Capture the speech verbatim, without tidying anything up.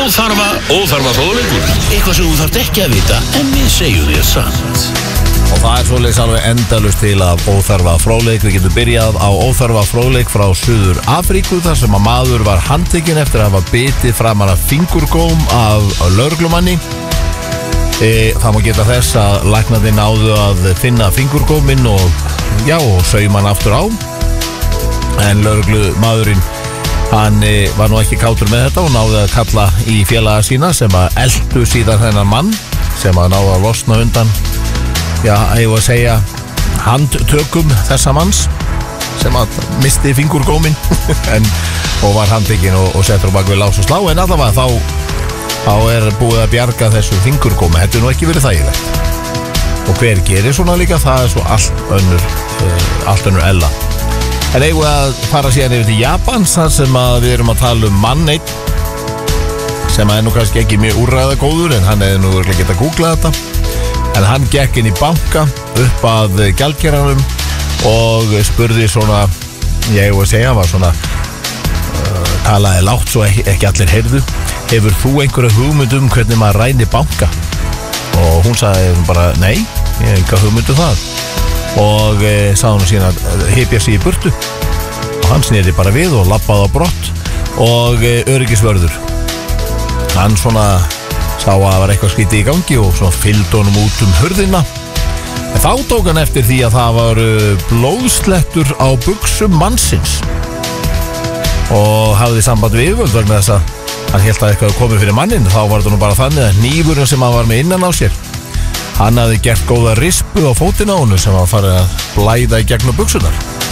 Óþarfa, óþarfa fróðleikur. Eitthvað sem þú þarft ekki að vita en við segjum þér samt. Og það er svoleiðis alveg endalaust til af óþarfa fróðleik. Við getum byrjað á óþarfa fróðleik frá Suður Afríku þar sem að maður var handtekinn eftir að hafa bitið framan af fingurgóm af lögreglumanni. e, Það má geta þess að læknarnir náðu að finna fingurgóminn og, já, og sauma hann aftur á. En lögreglumaðurinn, hann e, var nú ekki kátur með þetta og náði að kalla í félaga sína sem að eldu síðan þennan mann sem að náði að losna undan, já, ég var að segja handtökum þessa manns sem að misti fingurgóminn en, og var handtekinn og, og settur á bak við lás og slá. En allavega þá, þá er búið að bjarga þessu fingurgómi. Þetta er nú ekki verið þægilegt. Og hver gerir svona líka, það er svo allt önnur uh, allt önnur ella. En eigum við að fara síðan yfir til Japans þar sem að við erum að tala um mann einn sem að er nú kannski ekki mjög úrræðagóður en hann hefði nú verið getað að googla þetta. En hann gekk inn í banka upp að gjaldkeranum og spurði svona, ég hefur að segja, var svona uh, talaði lágt svo ekki, ekki allir heyrðu: hefur þú einhverja hugmynd um hvernig maður ræni banka? Og hún sagði bara, nei, ég hef enga hugmynd um það. Og e, sagði hún síðan að hypja sig í burtu og hann sneri bara við og labbaði á brott. Og e, öryggisvörður, hann svona sá að það var eitthvað skrítið í gangi og svona fylgdi honum út um hurðina. En þá tók hann eftir því að það var blóðslettur á buxum mannsins og hafði samband við yfirvöld vegna þess að hann hélt að eitthvað komið fyrir mannin. Þá var þetta nú bara þannig að hnífurinn sem hann var með innan á sér, hann hafði gert góða rispu á fótinn á honum sem var farið að blæða í gegnum buxurnar.